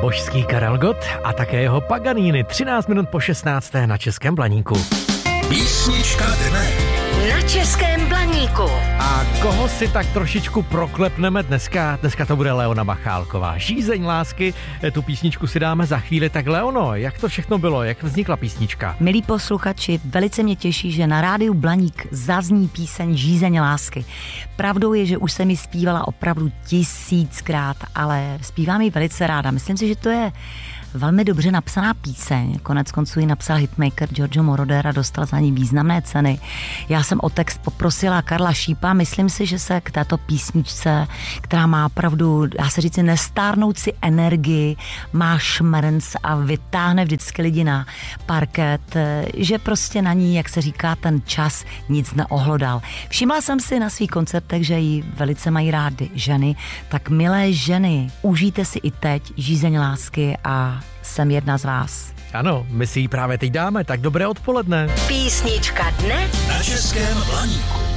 Božský Karel Gott a také jeho Paganini 13 minut po 16. na Českém Blaníku. Písnička dne na Českém Blaníku. A koho si tak trošičku proklepneme dneska? Dneska to bude Leona Machálková. Žízeň lásky, tu písničku si dáme za chvíli. Tak Leono, jak to všechno bylo? Jak vznikla písnička? Milí posluchači, velice mě těší, že na rádiu Blaník zazní píseň Žízeň lásky. Pravdou je, že už jsem ji zpívala opravdu 1000krát, ale zpívám ji velice ráda. Myslím si, že to je velmi dobře napsaná píseň. Konec konců ji napsal hitmaker Giorgio Moroder a dostal za ní významné ceny. Já jsem o text poprosila Karla Šípa. Myslím si, že se k této písničce, která má opravdu, dá se říct, nestárnoucí energii, má šmrnc a vytáhne vždycky lidi na parket, že prostě na ní, jak se říká, ten čas nic neohlodal. Všimla jsem si na svých koncertech, že ji velice mají rády ženy. Tak milé ženy, užijte si i teď Žízeň lásky a jsem jedna z vás. Ano, my si ji právě teď dáme, tak dobré odpoledne. Písnička dne na Českém Blaníku.